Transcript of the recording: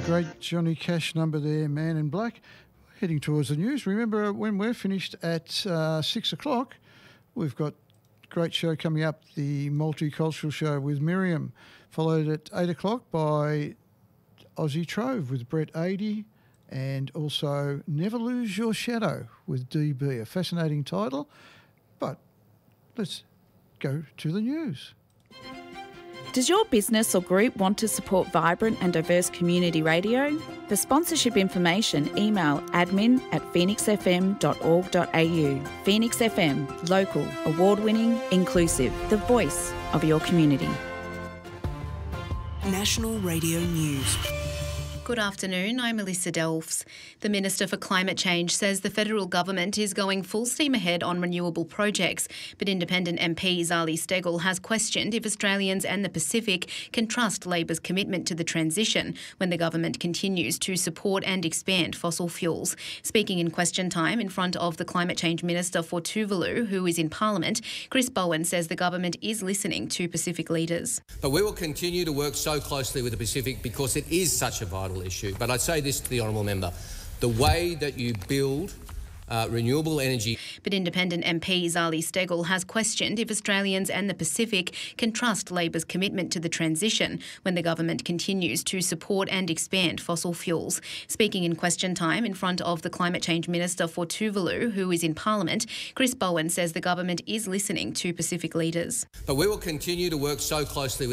Great Johnny Cash number there, Man in Black. Heading towards the news. Remember, when we're finished at 6 o'clock, we've got a great show coming up, the Multicultural Show with Miriam, followed at 8 o'clock by Aussie Trove with Brett Adey, and also Never Lose Your Shadow with DB. A fascinating title, but let's go to the news. Does your business or group want to support vibrant and diverse community radio? For sponsorship information, email admin@phoenixfm.org.au. Phoenix FM, local, award-winning, inclusive, the voice of your community. National Radio News. Good afternoon, I'm Melissa Delfs. The Minister for Climate Change says the federal government is going full steam ahead on renewable projects, but independent MP Zali Steggall has questioned if Australians and the Pacific can trust Labor's commitment to the transition when the government continues to support and expand fossil fuels. Speaking in question time in front of the Climate Change Minister for Tuvalu, who is in Parliament, Chris Bowen says the government is listening to Pacific leaders. But we will continue to work so closely with the Pacific because it is such a vital issue. But I'd say this to the honourable member. The way that you build renewable energy. But independent MP Zali Steggall has questioned if Australians and the Pacific can trust Labor's commitment to the transition when the government continues to support and expand fossil fuels. Speaking in question time in front of the Climate Change Minister for Tuvalu, who is in Parliament, Chris Bowen says the government is listening to Pacific leaders. But we will continue to work so closely with